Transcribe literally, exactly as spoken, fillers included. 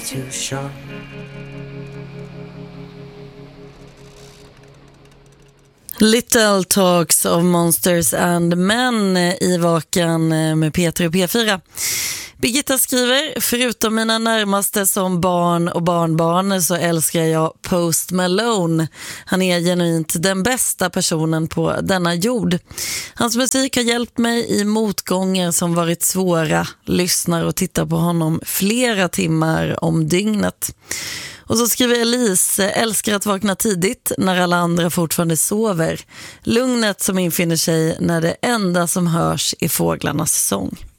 too sharp. Little Talks of Monsters and Men i Vakan med P tre och P fyra. Birgitta skriver, förutom mina närmaste som barn och barnbarn så älskar jag Post Malone. Han är genuint den bästa personen på denna jord. Hans musik har hjälpt mig i motgångar som varit svåra. Lyssnar och tittar på honom flera timmar om dygnet. Och så skriver Elise, älskar att vakna tidigt när alla andra fortfarande sover. Lugnet som infinner sig när det enda som hörs är fåglarnas sång.